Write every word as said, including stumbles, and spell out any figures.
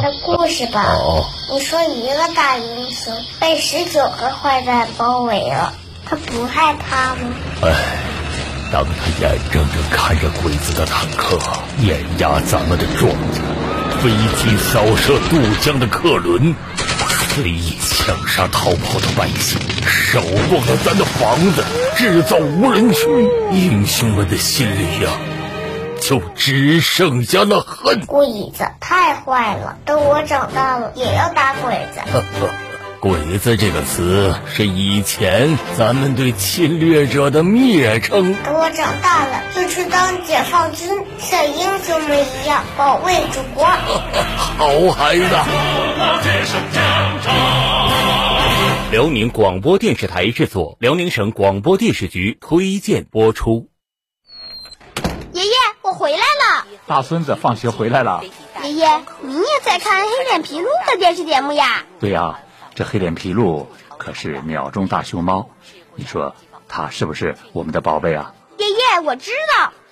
的故事吧。 哦， 你说一个大英雄被十九个坏蛋包围了，他不害怕吗？ 哎，当他眼睁睁看着鬼子的坦克碾压咱们的庄稼，飞机扫射渡江的客轮，随意枪杀逃跑的百姓，烧光了咱的房子，制造无人区，英雄们的心里呀、啊，就只剩下了恨。 鬼子太坏了，等我长大了也要打鬼子。 呵呵，鬼子这个词是以前咱们对侵略者的蔑称。 等我长大了就去当解放军，像英雄们一样保卫祖国。 好孩子。 辽宁广播电视台制作，辽宁省广播电视局推荐播出。 爷爷，我回来了。 大孙子放学回来了。 爷爷，您也在看黑脸琵鹭的电视节目呀？ 对呀，这黑脸琵鹭可是鸟中大熊猫，你说它是不是我们的宝贝啊？ 爷爷，我知道，